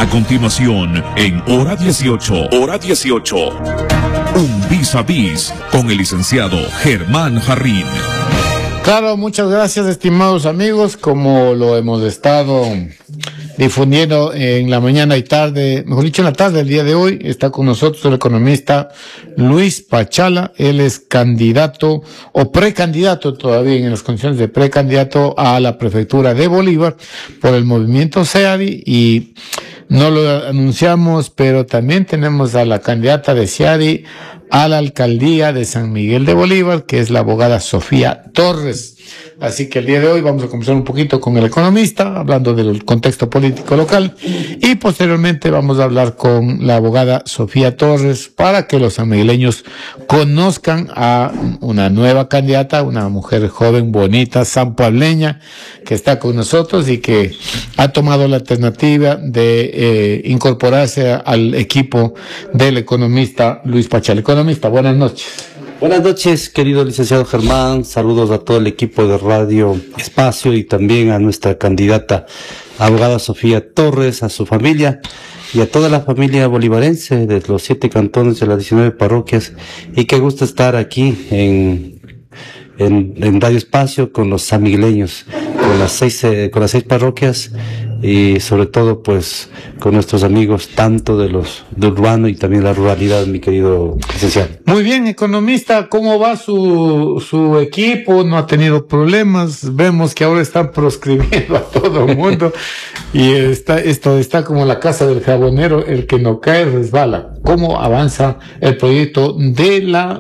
A continuación, en Hora 18, un vis a vis con el licenciado Germán Jarrín. Claro, muchas gracias, estimados amigos. Como lo hemos estado difundiendo en la mañana y tarde, mejor dicho en la tarde del día de hoy, está con nosotros el economista Luis Pachala. Él es candidato o precandidato todavía, en las condiciones de precandidato a la prefectura de Bolívar por el movimiento SEADI, y no lo anunciamos, pero también tenemos a la candidata de SEADI a la alcaldía de San Miguel de Bolívar, que es la abogada Sofía Torres. Así que el día de hoy vamos a conversar un poquito con el economista, hablando del contexto político local, y posteriormente vamos a hablar con la abogada Sofía Torres para que los sanmigueleños conozcan a una nueva candidata, una mujer joven, bonita, sanpuebleña, que está con nosotros y que ha tomado la alternativa de incorporarse al equipo del economista Luis Pachala. Economista, buenas noches. Buenas noches, querido licenciado Germán. Saludos a todo el equipo de Radio Espacio y también a nuestra candidata abogada Sofía Torres, a su familia y a toda la familia bolivarense de los 7 cantones de las 19 parroquias. Y qué gusto estar aquí en Radio Espacio con los sanmigueleños, con las 6 parroquias, y sobre todo pues con nuestros amigos tanto de urbano y también la ruralidad, mi querido licenciado. Muy bien, economista, ¿cómo va su equipo? ¿No ha tenido problemas? Vemos que ahora están proscribiendo a todo el mundo y esto está como la casa del jabonero, el que no cae resbala. ¿Cómo avanza el proyecto de la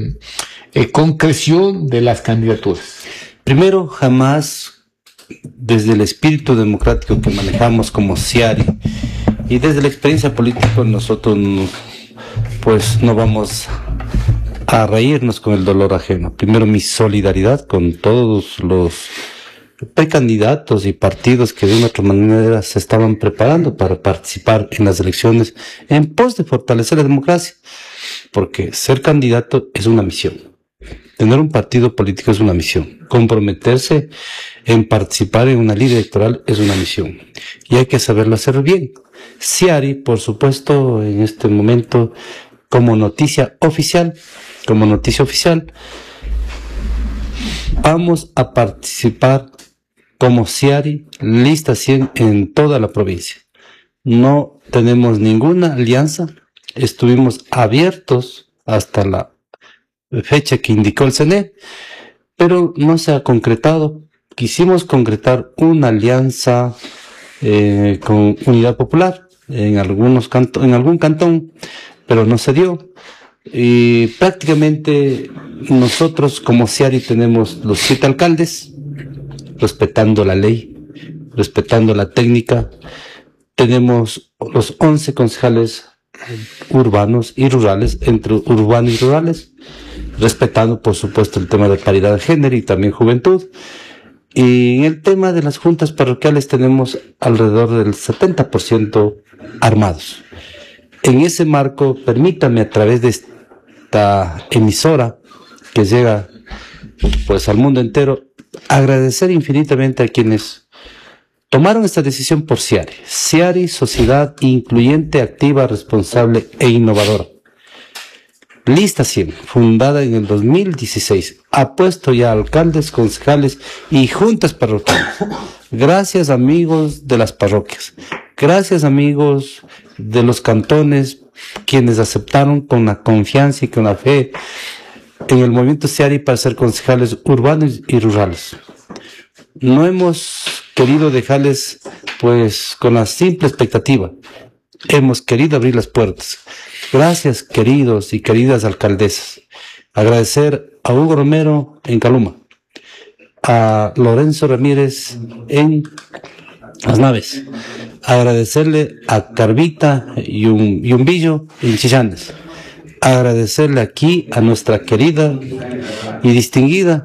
concreción de las candidaturas? Primero, jamás, desde el espíritu democrático que manejamos como SEADI y desde la experiencia política, nosotros pues no vamos a reírnos con el dolor ajeno. Primero, mi solidaridad con todos los precandidatos y partidos que de una u otra manera se estaban preparando para participar en las elecciones en pos de fortalecer la democracia, porque ser candidato es una misión. Tener un partido político es una misión. Comprometerse en participar en una ley electoral es una misión. Y hay que saberlo hacer bien. SEADI, por supuesto, en este momento, como noticia oficial, vamos a participar como SEADI, lista 100 en toda la provincia. No tenemos ninguna alianza. Estuvimos abiertos hasta la fecha que indicó el CNE, pero no se ha concretado. Quisimos concretar una alianza con Unidad Popular en algún cantón, pero no se dio. Y prácticamente nosotros como SEADI tenemos los 7 alcaldes, respetando la ley, respetando la técnica. Tenemos los 11 concejales urbanos y rurales, entre urbanos y rurales, respetando por supuesto el tema de paridad de género y también juventud. Y en el tema de las juntas parroquiales tenemos alrededor del 70% armados. En ese marco, permítame, a través de esta emisora que llega pues al mundo entero, agradecer infinitamente a quienes tomaron esta decisión por SEADI. SEADI, Sociedad Incluyente, Activa, Responsable e Innovadora. Lista 100, fundada en el 2016, ha puesto ya alcaldes, concejales y juntas parroquiales. Gracias, amigos de las parroquias. Gracias, amigos de los cantones, quienes aceptaron con la confianza y con la fe en el movimiento SEADI para ser concejales urbanos y rurales. No hemos querido dejarles pues con la simple expectativa. Hemos querido abrir las puertas. Gracias, queridos y queridas alcaldesas. Agradecer a Hugo Romero en Caluma, a Lorenzo Ramírez en Las Naves, agradecerle a Carvita y un Billo en Chillandes, agradecerle aquí a nuestra querida y distinguida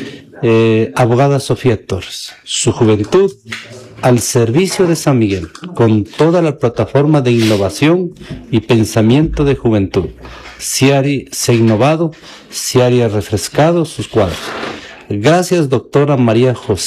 abogada Sofía Torres, su juventud al servicio de San Miguel, con toda la plataforma de innovación y pensamiento de juventud. SEADI se ha innovado, SEADI ha refrescado sus cuadros. Gracias, doctora María José